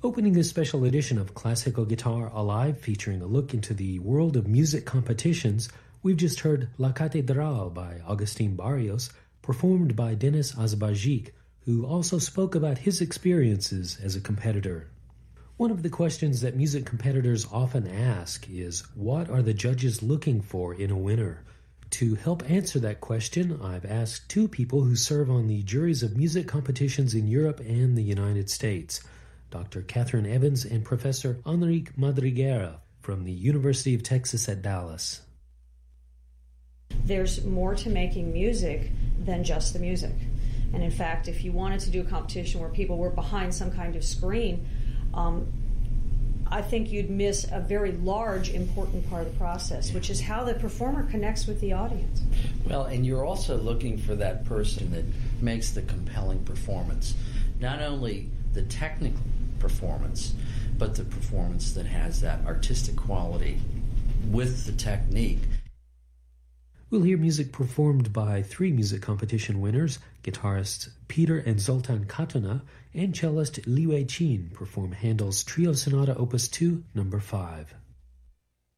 Opening this special edition of Classical Guitar Alive, featuring a look into the world of music competitions, we've just heard La Catedral by Agustin Barrios, performed by Denis Azbajic, who also spoke about his experiences as a competitor. One of the questions that music competitors often ask is, what are the judges looking for in a winner? To help answer that question, I've asked two people who serve on the juries of music competitions in Europe and the United States, Dr. Catherine Evans and Professor Enrique Madriguera from the University of Texas at Dallas. There's more to making music than just the music. And in fact, if you wanted to do a competition where people were behind some kind of screen, I think you'd miss a very large, important part of the process, which is how the performer connects with the audience. Well, and you're also looking for that person that makes the compelling performance. Not only the technical performance, but the performance that has that artistic quality with the technique. We'll hear music performed by three music competition winners, guitarists Peter and Zoltan Katuna and cellist Li Wei Qin perform Handel's Trio Sonata Opus 2, No. 5.